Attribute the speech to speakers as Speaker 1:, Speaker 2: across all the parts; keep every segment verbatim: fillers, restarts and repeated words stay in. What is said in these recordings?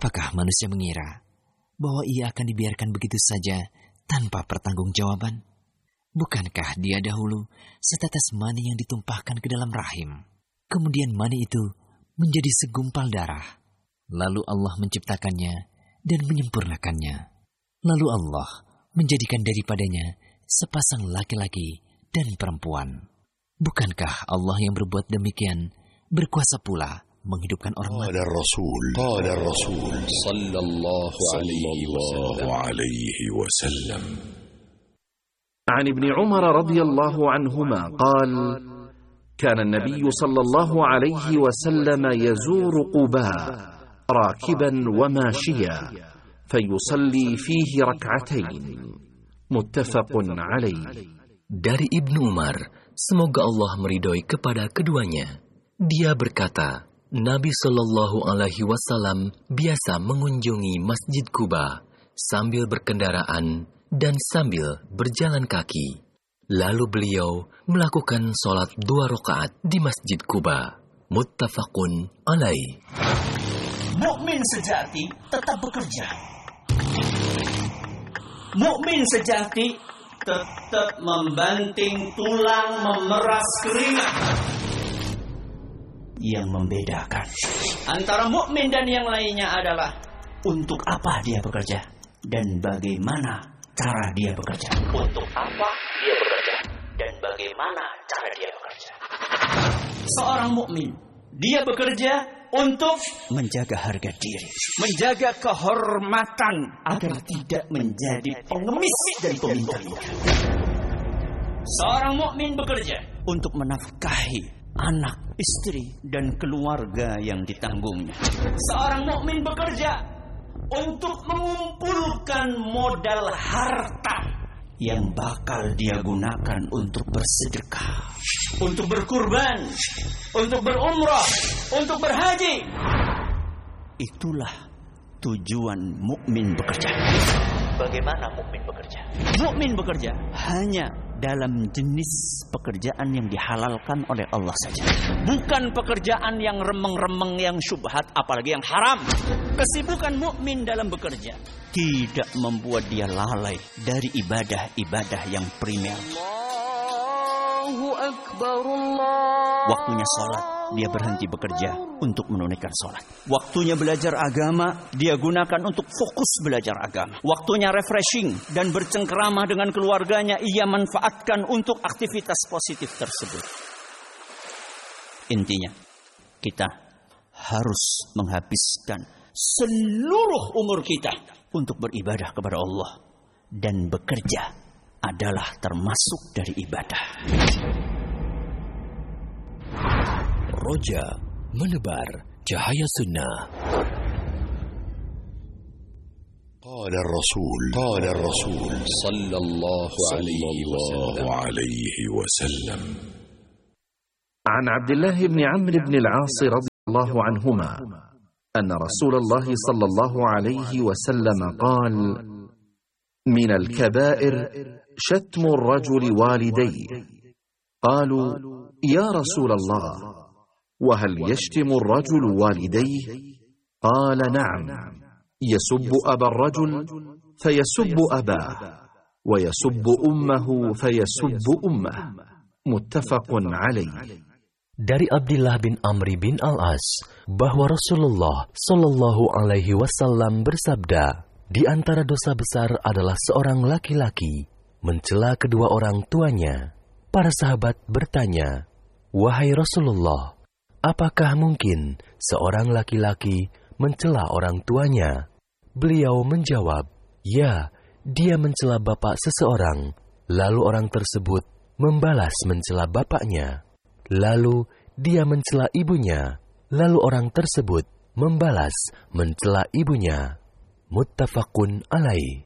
Speaker 1: Apakah manusia mengira bahwa ia akan dibiarkan begitu saja tanpa pertanggungjawaban? Bukankah dia dahulu setetes mani yang ditumpahkan ke dalam rahim, kemudian mani itu menjadi segumpal darah, lalu Allah menciptakannya dan menyempurnakannya, lalu Allah menjadikan daripadanya sepasang laki-laki dan perempuan. Bukankah Allah yang berbuat demikian berkuasa pula menghidupkan orang mati?
Speaker 2: Qala Rasul, qala Rasul sallallahu alaihi wasallam.
Speaker 3: عن ابن عمر رضي الله عنهما قال: كان النبي صلى الله عليه وسلم يزور قباء راكبا وماشيا فيصلي فيه ركعتين متفق عليه.
Speaker 4: Dari Ibnu Umar, semoga Allah meridhoi kepada keduanya, dia berkata, Nabi Shallallahu Alaihi Wasallam biasa mengunjungi Masjid Quba sambil berkendaraan dan sambil berjalan kaki. Lalu beliau melakukan sholat dua rakaat di Masjid Quba. Muttafaqun alaih.
Speaker 5: Mukmin sejati tetap bekerja. Mukmin sejati tetap membanting tulang, memeras keringat. Yang membedakan antara mukmin dan yang lainnya adalah untuk apa dia bekerja dan bagaimana cara dia bekerja. Untuk apa dia bekerja dan bagaimana cara dia bekerja. Seorang mukmin, dia bekerja untuk menjaga harga diri, menjaga kehormatan agar tidak menjadi pengemis dari peminta-minta. Seorang mukmin bekerja untuk menafkahi anak, istri, dan keluarga yang ditanggungnya. Seorang mukmin bekerja untuk mengumpulkan modal harta yang bakal dia gunakan untuk bersedekah, untuk berkurban, untuk berumrah, untuk berhaji. Itulah tujuan mukmin bekerja. Bagaimana mukmin bekerja? Mukmin bekerja hanya dalam jenis pekerjaan yang dihalalkan oleh Allah saja. Bukan pekerjaan yang remeng-remeng, yang syubhat, apalagi yang haram. Kesibukan mukmin dalam bekerja tidak membuat dia lalai dari ibadah-ibadah yang primer. Allahu Akbar, Allah. Waktunya sholat, dia berhenti bekerja untuk menunaikan sholat. Waktunya belajar agama, dia gunakan untuk fokus belajar agama. Waktunya refreshing dan bercengkerama dengan keluarganya, ia manfaatkan untuk aktivitas positif tersebut. Intinya, kita harus menghabiskan seluruh umur kita untuk beribadah kepada Allah. Dan bekerja adalah termasuk dari ibadah.
Speaker 4: Roja menebar cahaya sunnah.
Speaker 2: Qala Rasul, qala Rasul sallallahu alaihi wasallam.
Speaker 3: عن عبد الله بن عمرو بن العاص رضي الله عنهما أن رسول الله صلى الله عليه وسلم قال: من الكبائر شتم الرجل والديه. قالوا: يا رسول الله، وهل يشتم الرجل والديه؟ قال: نعم، يسب أبا الرجل فيسب أباه، ويسب أمه فيسب أمه. متفق عليه.
Speaker 4: Dari Abdullah bin Amri bin Al-As bahwa Rasulullah Shallallahu Alaihi Wasallam bersabda, di antara dosa besar adalah seorang laki-laki mencela kedua orang tuanya. Para sahabat bertanya, wahai Rasulullah, apakah mungkin seorang laki-laki mencela orang tuanya? Beliau menjawab, ya, dia mencela bapak seseorang, lalu orang tersebut membalas mencela bapaknya. Lalu dia mencela ibunya, lalu orang tersebut membalas mencela ibunya. Muttafaqun alaih.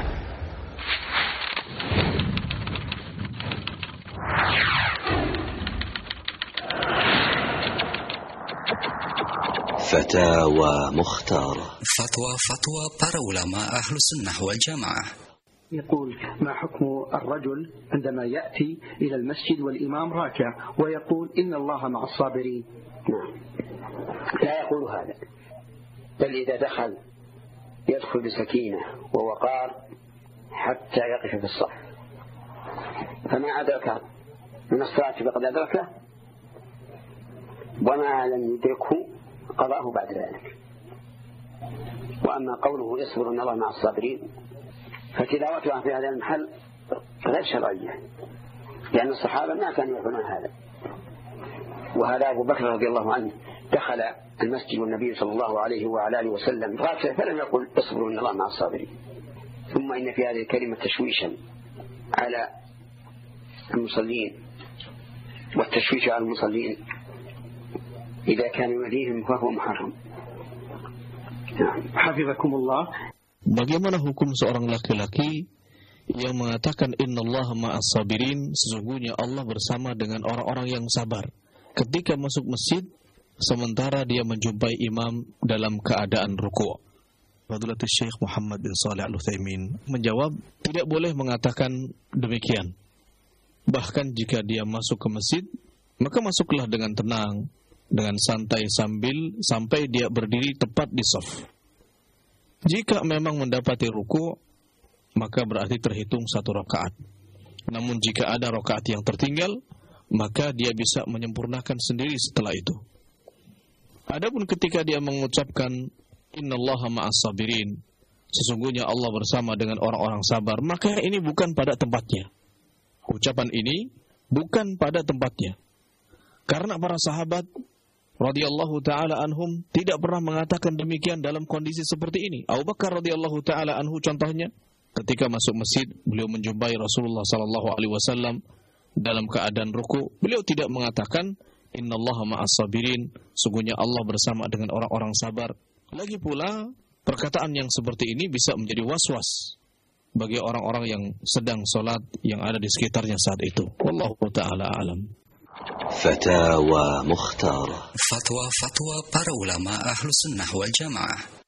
Speaker 6: Fatawa Mukhtar.
Speaker 7: Fatwa-fatwa para ulama ahlu sunnah wal jamaah.
Speaker 8: يقول: ما حكم الرجل عندما يأتي إلى المسجد والإمام راكع ويقول إن الله مع الصابرين؟
Speaker 6: نعم، لا يقول هذا،
Speaker 8: بل إذا دخل يدخل بسكينة ووقار حتى يقف في الصف، فما أدرك من الصلاة فقد أدركه، وما لم يدركه قضاه بعد ذلك. وأما قوله اصبروا إن الله مع الصابرين فتلاوتها في هذا المحل غير شرعية، لأن الصحابة ما كانوا يفعلون هذا. وهذا أبو بكر رضي الله عنه دخل المسجد والنبي صلى الله عليه وعلى آله وسلم غافل فلم يقل اصبروا إن الله مع الصابرين. ثم إن في هذه الكلمة تشويشا على المصلين، والتشويش على المصلين إذا كان يؤذيهم فهو محرم. حفظكم الله.
Speaker 9: Bagaimana hukum seorang laki-laki yang mengatakan innallaha ma'as sabirin, sesungguhnya Allah bersama dengan orang-orang yang sabar, ketika masuk masjid sementara dia menjumpai imam dalam keadaan ruku'? Fadilatul Syekh Muhammad bin Shalih Al-Utsaimin menjawab, tidak boleh mengatakan demikian. Bahkan jika dia masuk ke masjid, maka masuklah dengan tenang, dengan santai sambil sampai dia berdiri tepat di shaf. Jika memang mendapati ruku', maka berarti terhitung satu rakaat. Namun jika ada rakaat yang tertinggal, maka dia bisa menyempurnakan sendiri setelah itu. Adapun ketika dia mengucapkan innallaha ma'as sabirin, sesungguhnya Allah bersama dengan orang-orang sabar, maka ini bukan pada tempatnya. Ucapan ini bukan pada tempatnya. Karena para sahabat radhiyallahu taala anhum tidak pernah mengatakan demikian dalam kondisi seperti ini. Abu Bakar radhiyallahu taala anhu contohnya, ketika masuk masjid beliau menjumpai Rasulullah sallallahu alaihi wasallam dalam keadaan ruku', beliau tidak mengatakan innallaha ma'as sabirin, sungguhnya Allah bersama dengan orang-orang sabar. Lagi pula perkataan yang seperti ini bisa menjadi was-was bagi orang-orang yang sedang salat yang ada di sekitarnya saat itu. Wallahu taala alam.
Speaker 6: Fatawa Mukhtar.
Speaker 7: Fatwa-fatwa para ulama Ahlus Sunnah wal Jamaah.